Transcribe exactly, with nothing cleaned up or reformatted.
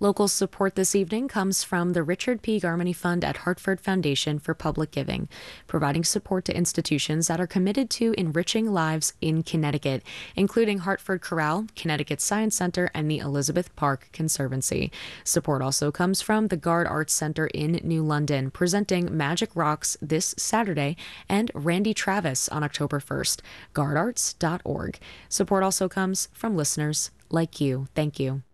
Local support this evening comes from the Richard P. Garmany Fund at Hartford Foundation for Public Giving, providing support to institutions that are committed to enriching lives in Connecticut, including Hartford Chorale, Connecticut Science Center, and the Elizabeth Park Conservancy. Support also comes from the Gard Arts Center in New London, presenting Magic Rocks this Saturday, and Randy Travis on October first. gard arts dot org. Support also comes from listeners like you. Thank you.